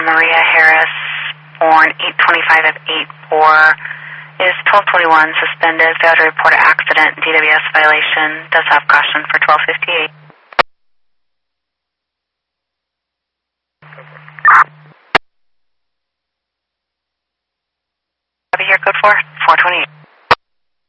Maria Harris, born 825 of 84, is 1221, suspended, failed to report an accident, DWS violation, does have caution for 1258. Copy here, code 4, 428.